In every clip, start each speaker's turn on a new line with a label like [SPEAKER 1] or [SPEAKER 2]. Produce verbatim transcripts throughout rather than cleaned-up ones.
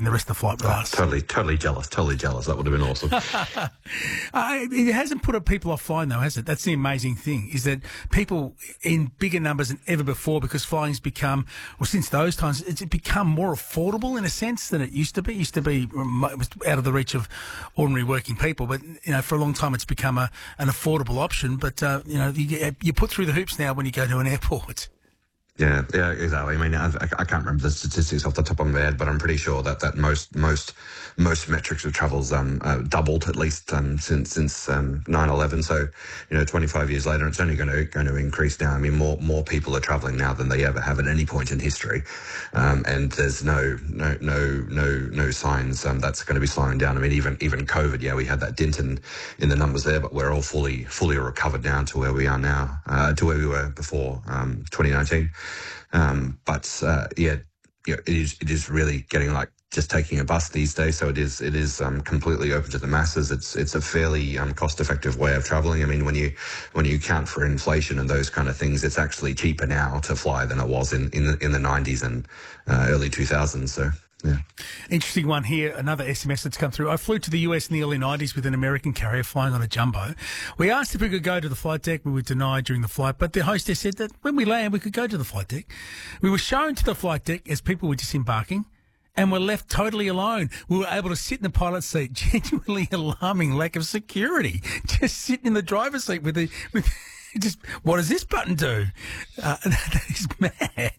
[SPEAKER 1] the rest of the flight with
[SPEAKER 2] Oh,
[SPEAKER 1] us.
[SPEAKER 2] totally, totally jealous, totally jealous. That would have been awesome.
[SPEAKER 1] uh, it hasn't put people off flying, though, has it? That's the amazing thing, is that people in bigger numbers than ever before, because flying's become, well, since those times, it's become more affordable in a sense than it used to be. It used to be it was out of the reach of ordinary working people, but, you know, for a long time it's become a, an affordable option. But, uh, you know, you, you put through the hoops now when you go to an airport.
[SPEAKER 2] Yeah, yeah, exactly. I mean, I, I can't remember the statistics off the top of my head, but I'm pretty sure that, that most most most metrics of travel's um, uh, doubled at least um, since since um, nine eleven. So, you know, twenty-five years later, it's only going to going to increase now. I mean, more more people are traveling now than they ever have at any point in history, um, and there's no no no no no signs um, that's going to be slowing down. I mean, even even COVID, yeah, we had that dent in, in the numbers there, but we're all fully fully recovered now to where we are now, uh, to where we were before um, twenty nineteen. Um, but, uh, yeah, you know, it is, it is really getting like just taking a bus these days. So it is, it is, um, completely open to the masses. It's, it's a fairly, um, cost effective way of traveling. I mean, when you, when you account for inflation and those kind of things, it's actually cheaper now to fly than it was in, in the, in the nineties and, uh, early two thousands. So. Yeah.
[SPEAKER 1] Interesting one here, another S M S that's come through. I flew to the U S in the early nineties with an American carrier flying on a jumbo. We asked if we could go to the flight deck. We were denied during the flight, but the hostess said that when we land, we could go to the flight deck. We were shown to the flight deck as people were disembarking, and were left totally alone. We were able to sit in the pilot's seat. Genuinely alarming lack of security. Just sitting in the driver's seat with the, with just, what does this button do? Uh, that is mad.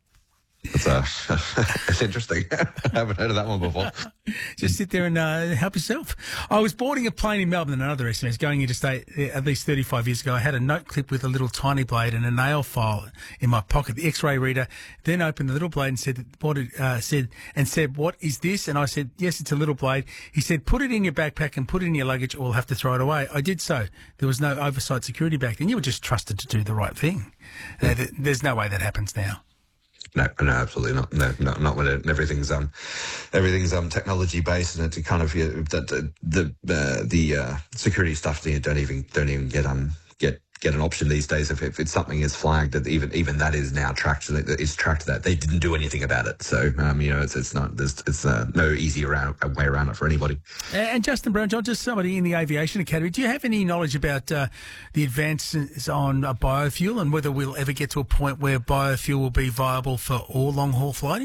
[SPEAKER 2] It's, uh, it's interesting. I haven't heard of that one before.
[SPEAKER 1] Just sit there and uh, help yourself. I was boarding a plane in Melbourne, another S M S, going interstate at least thirty-five years ago. I had a note clip with a little tiny blade and a nail file in my pocket, the X-ray reader, then opened the little blade and said, what it, uh, said, and said, what is this? And I said, yes, it's a little blade. He said, put it in your backpack and put it in your luggage or we'll have to throw it away. I did so. There was no oversight security back then. You were just trusted to do the right thing. Yeah. Uh, there's no way that happens now.
[SPEAKER 2] No, no, absolutely not. No, no, not when it, everything's um, everything's um, technology based, and it's kind of you know, the the uh, the uh, security stuff. You don't even don't even get um get get an option these days. If, if it's something is flagged, that even even that is now tracked. That is tracked that they didn't do anything about it. So um, you know, it's it's not there's it's uh, no easy around, way around it for anybody.
[SPEAKER 1] And Justin Brown, John, just somebody in the Aviation Academy. Do you have any knowledge about uh, the advances on uh, biofuel and whether we'll ever get to a point where biofuel will be viable for all long haul flighting?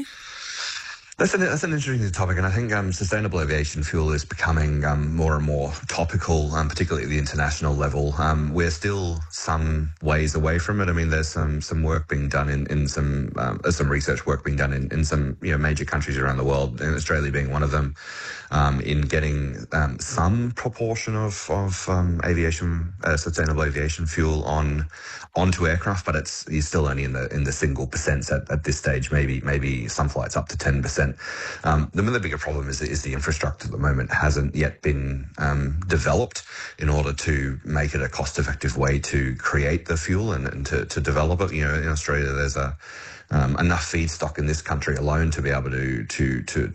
[SPEAKER 2] That's an, that's an interesting topic, and I think um, sustainable aviation fuel is becoming um, more and more topical, um, particularly at the international level. Um, we're still some ways away from it. I mean, there's some some work being done in, in some um, there's some research work being done in, in some you know major countries around the world, and Australia being one of them, um, in getting um, some proportion of of um, aviation uh, sustainable aviation fuel on onto aircraft, but it's it's still only in the in the single percents at, at this stage. Maybe maybe some flights up to ten percent. Um, the, the bigger problem is, is the infrastructure at the moment hasn't yet been um, developed in order to make it a cost-effective way to create the fuel and, and to, to develop it. You know, in Australia, there's a Um, enough feedstock in this country alone to be able to, to, to,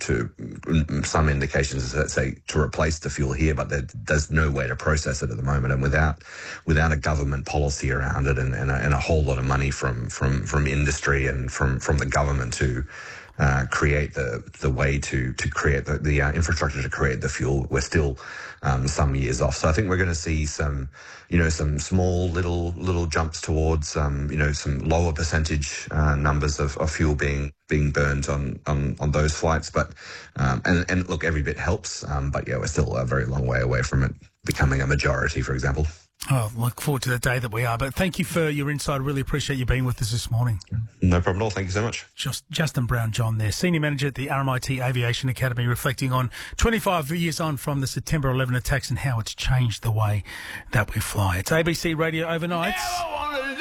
[SPEAKER 2] to some indications that say to replace the fuel here, but there, there's no way to process it at the moment. And without, without a government policy around it and, and, a, and a whole lot of money from, from, from industry and from, from the government to, Uh, create the the way to to create the, the uh, infrastructure to create the fuel, we're still um, some years off. So I think we're going to see some, you know, some small little little jumps towards, um, you know, some lower percentage uh, numbers of, of fuel being being burned on on, on those flights. But um, and and look, every bit helps. Um, but yeah, we're still a very long way away from it becoming a majority, for example.
[SPEAKER 1] Oh, look forward to the day that we are. But thank you for your insight. I really appreciate you being with us this morning.
[SPEAKER 2] No problem at all. Thank you so much.
[SPEAKER 1] Just Justin Brown, John there, Senior Manager at the R M I T Aviation Academy, reflecting on twenty-five years on from the September eleventh attacks and how it's changed the way that we fly. It's A B C Radio Overnight.